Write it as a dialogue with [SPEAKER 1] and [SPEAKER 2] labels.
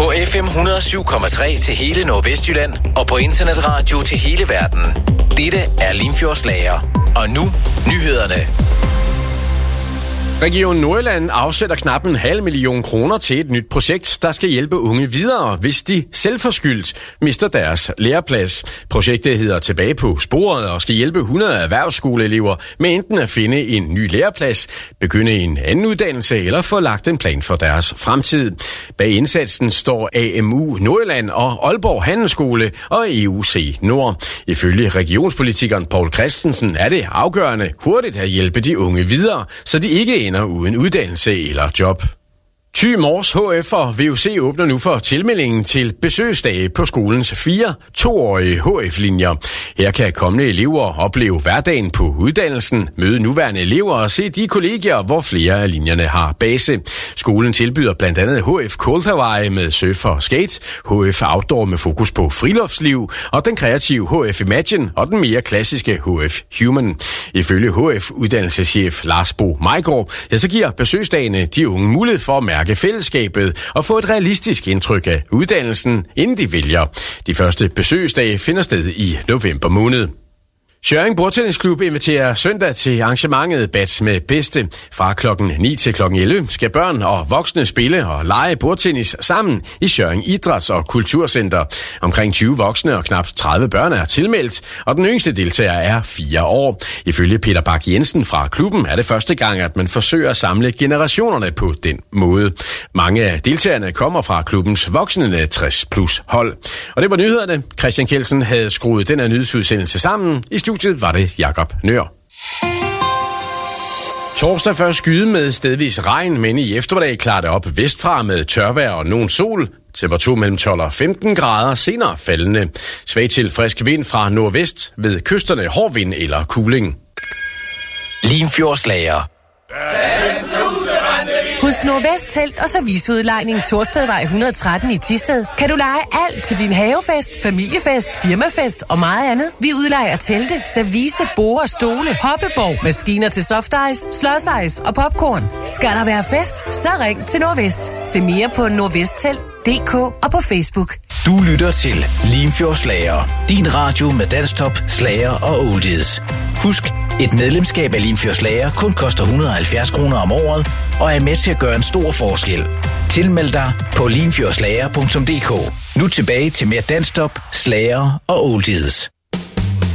[SPEAKER 1] På FM 107,3 til hele Nordvestjylland og på internetradio til hele verden. Dette er Limfjords Lager. Og nu nyhederne.
[SPEAKER 2] Region Nordjylland afsætter knap 500.000 kroner til et nyt projekt, der skal hjælpe unge videre, hvis de selvforskyldt mister deres læreplads. Projektet hedder Tilbage på sporet og skal hjælpe 100 erhvervsskoleelever med enten at finde en ny læreplads, begynde en anden uddannelse eller få lagt en plan for deres fremtid. Bag indsatsen står AMU Nordjylland og Aalborg Handelsskole og EUC Nord. Ifølge regionspolitikeren Poul Christensen er det afgørende hurtigt at hjælpe de unge videre, så de ikke ender uden uddannelse eller job. Thy Mors HF og VUC åbner nu for tilmeldingen til besøgsdage på skolens 4 2-årige HF-linjer. Her kan kommende elever opleve hverdagen på uddannelsen, møde nuværende elever og se de kollegier, hvor flere af linjerne har base. Skolen tilbyder blandt andet HF Koltavej med surf og skate, HF Outdoor med fokus på friluftsliv og den kreative HF Imagine og den mere klassiske HF Human. Ifølge HF-uddannelseschef Lars Bo Majgaard, så giver besøgsdagene de unge mulighed for at mærke fællesskabet og få et realistisk indtryk af uddannelsen, inden de vælger. De første besøgsdage finder sted i november måned. Skjørring Bordtennisklub inviterer søndag til arrangementet Bats med Bedste. Fra klokken 9 til klokken 11 skal børn og voksne spille og lege bordtennis sammen i Skjørring Idræts- og Kulturcenter. Omkring 20 voksne og knap 30 børn er tilmeldt, og den yngste deltager er 4 år. Ifølge Peter Bak Jensen fra klubben er det første gang, at man forsøger at samle generationerne på den måde. Mange af deltagerne kommer fra klubbens voksne 60+ hold. Og det var nyhederne. Christian Kjeldsen havde skruet den her nyhedsudsendelse sammen. I studiet var det Jakob Nør. Torsdag først skyde med stedvis regn, men i eftermiddag klarer det op vestfra med tørvejr og nogen sol. Temperatur mellem 12 og 15 grader, senere faldende. Svag til frisk vind fra nordvest, ved kysterne hård vind eller kuling.
[SPEAKER 1] Limfjords Lager.
[SPEAKER 3] Hos Nordvest Telt og Serviceudlejning Torstedvej 113 i Thisted kan du leje alt til din havefest, familiefest, firmafest og meget andet. Vi udlejer telte, service, borde, stole, hoppeborg, maskiner til softice, slush-ice og popcorn. Skal der være fest, så ring til Nordvest. Se mere på nordvesttelt.dk og på Facebook.
[SPEAKER 1] Du lytter til Limfjords Lager. Din radio med dansktop, slager og oldies. Husk, et medlemskab af Limfjords Lager kun koster 170 kroner om året og er med til at gøre en stor forskel. Tilmeld dig på limfjordslager.dk. Nu tilbage til mere dansktop, slager og oldies.